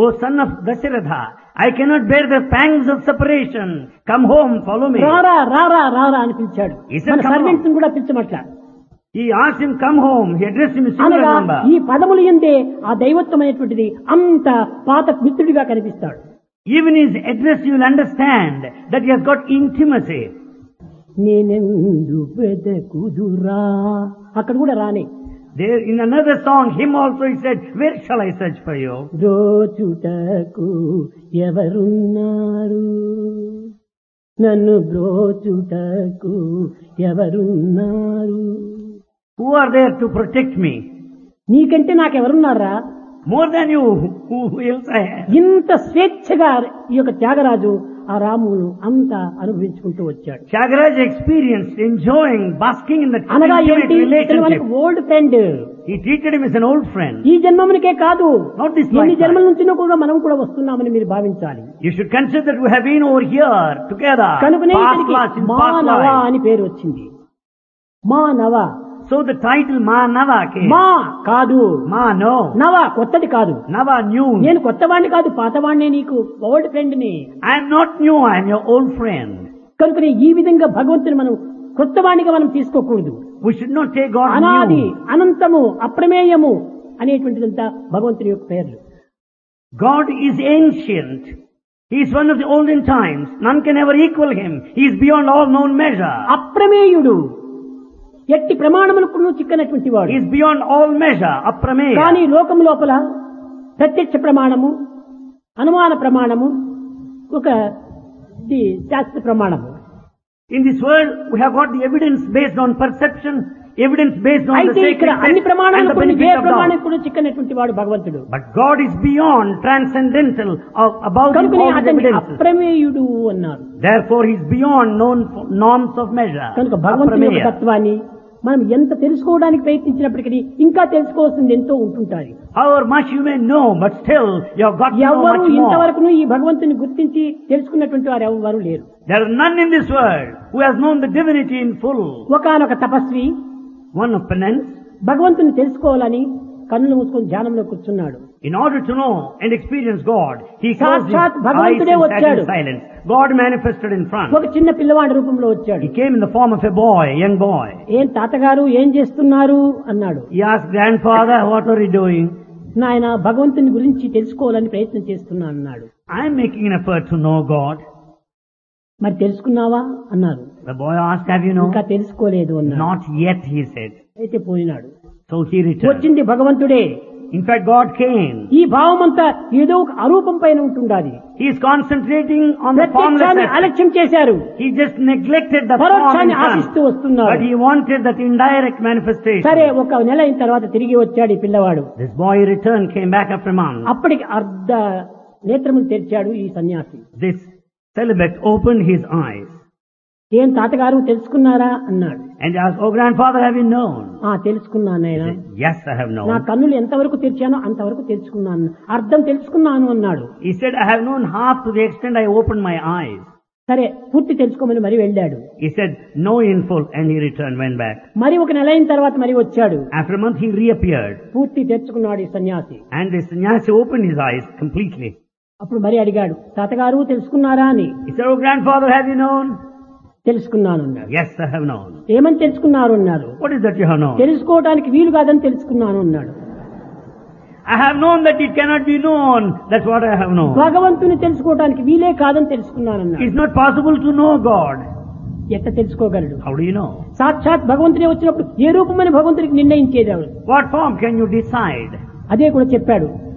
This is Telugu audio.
O son of Dasharatha, I cannot bear the pangs of separation. Come home, follow me. రారా రారా రారా అని పిలిచాడు. He said, మన "Come సర్వెంట్స్ కూడా పిలిచమట్ల. He asked him, come home. He addressed him in singular అనగా number. ఈ పదములు ఎందే ఆ దైవత్వమైనటువంటిది అంత పాత మిత్రుడిగా కనిపిస్తాడు. Even his address you will understand that he has got intimacy. నేనెందు వెదకుదురా అక్కడ కూడా రానే. There in another song, him also he said, where shall I search for you? బ్రోచుటకు ఎవరున్నారు, నన్ను బ్రోచుటకు ఎవరున్నారు. Who are there to protect me? నీకంటే నాకెవరున్నారా? More than you, who else I have? ఇంత స్వేచ్ఛగా ఈ యొక్క త్యాగరాజు ఆ రామును అంతా అనుభవించుకుంటూ వచ్చాడు. Tyagaraja experienced enjoying, basking in that అనగా intimate ఏంటి? ఇతను మనకు relationship. Old friend. He treated him as an old friend. ఈ జన్మమునికే కాదు, Not this ఎన్ని lifetime. జన్మల నుంచినో కూడా మనం కూడా వస్తున్నామని మీరు భావించాలి. You should consider that we have been over here together. కనుకనే Past ఇతనికి lives, in past మానవ lives. అని పేరు వచ్చింది. మానవ. So the title Manava came. మా కాదు, Ma no. నవ కొత్తది కాదు. Nava new. నేను కొత్తవాణ్ణి కాదు, పాతవాణ్ణి, నీకు ఓల్డ్ ఫ్రెండ్ ని. I am not new, I am your old friend. కనుకనే ఈ విధంగా భగవంతుని మనం కొత్తవాణిగా మనం తీసుకోకూడదు. We should not take God అనాది, new. అనంతము, అప్రమేయము అనేటువంటిదంతా భగవంతుని యొక్క పేర్లు. God is ancient. He is one of the olden times. None can ever equal him. He is beyond all known measure. అప్రమేయుడు, ఎట్టి ప్రమాణములకు చిక్కనటువంటి వాడు. He is beyond all measure. Aprameya. కానీ లోకం లోపల ప్రత్యక్ష ప్రమాణము, అనుమాన ప్రమాణము, ఒక శాస్త్ర ప్రమాణము. In this world, we have got the evidence based on perception, evidence based on the అయితే sacred ఇక్కడ text అన్ని and ప్రమాణాలు the కొన్ని ఏ benefit of ప్రమాణం God. కూడా చిక్కనటువంటి వాడు భగవంతుడు. But God is beyond, transcendental, above కనుకనే all the అతన్ని evidences. అప్రమేయుడు అన్నారు. Therefore, he is beyond known norms of measure. కనుక భగవంతుని యొక్క Aprameya. తత్వాన్ని మనం ఎంత తెలుసుకోవడానికి ప్రయత్నించినప్పటికీ ఇంకా తెలుసుకోవాల్సింది ఎంతో ఉంటుంటారు. However much you may know, but still you have got to know ఎవరు much more. ఇంతవరకు ఈ భగవంతుని గుర్తించి తెలుసుకున్నటువంటి వారు ఎవరు లేరు. There are none in this world who has known the divinity in full. ఒకానొక తపస్వి One of penance, భగవంతుని తెలుసుకోవాలని కన్నులు మూసుకొని ధ్యానంలో కూర్చున్నాడు. in order to know and experience God, he closed his సాక్షాత్ eyes భగవంతుడే and sat వచ్చాడు. in silence. God manifested in front. ఒక చిన్న పిల్లవాడి రూపంలో వచ్చాడు. He came in the form of a boy, a young boy. ఏం తాతగారు ఏం చేస్తున్నారు అన్నాడు. He asked, grandfather, what are you doing? నాయన భగవంతుని గురించి తెలుసుకోవాలని ప్రయత్నం చేస్తున్నా అన్నాడు. I am making an effort to know God. మరి తెలుసుకున్నావా అన్నారు. The boy asked, have you known? ఇంకా తెలుసుకోలేదు అన్నాడు. Not yet, he said. అయితే పోయినాడు. So he returned. వచ్చింది భగవంతుడే. In fact, God came. ఈ భావం అంతా ఏదో ఒక అరూపం పైన ఉంటుండాలి. He is concentrating on the formless ప్రత్యక్షాన్ని aspect. అలక్ష్యం చేశారు. He just neglected the form in పరోక్షాన్ని ఆశిస్తూ front. వస్తున్నారు. But he wanted that indirect manifestation. సరే, ఒక నెల అయిన తర్వాత తిరిగి వచ్చాడు ఈ పిల్లవాడు. This boy returned, came back after a month. అప్పటికి అర్ధ నేత్రములు తెరిచాడు ఈ సన్యాసి. This celibate opened his eyes ఏం తాతగారు తెలుసుకున్నారా అన్నాడు. and asked, oh grandfather, have you known? తెలుసుకున్నాను He నాయన. said, yes, I have నా known. కన్నులు ఎంతవరకు తెరిచానో అంతవరకు తెలుసుకున్నాను, అర్థం తెలుసుకున్నాను అన్నాడు. He said, I have known half to the extent I opened my eyes. సరే, పూర్తి తెలుసుకోమని మరి వెళ్ళాడు. He said, no in full, and he returned, went back. మరి ఒక నెల అయిన తర్వాత మరి వచ్చాడు. After a month he reappeared, పూర్తి తెచ్చుకున్నాడు ఈ సన్యాసి. and the sannyasi opened his eyes completely. అప్పుడు మరి అడిగాడు, తాతగారు తెలుసుకున్నారా అని. He said, oh grandfather, have you known? తెలుసుకున్నాను అన్నాడు. Yes, I have known. ఏమని తెలుసుకున్నారు అన్నారు. What is that you have known? తెలుసుకోవడానికి వీలు కాదని తెలుసుకున్నాను అన్నాడు. I have known that it cannot be known. That's what I have known. భగవంతుని తెలుసుకోవడానికి వీలే కాదని తెలుసుకున్నాను అన్నాడు. It's not possible to know God. ఎట్ట తెలుసుకోగలడు? How do you know? సాక్షాత్ భగవంతుడే వచ్చినప్పుడు ఏ రూపమని భగవంతుడికి నిర్ణయించేది? What form can you decide? అదే కూడా చెప్పాడు.